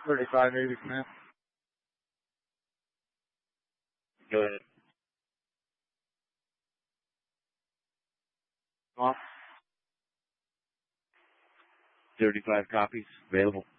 35 Navy Command. Go ahead. Off. 35 copies. Available.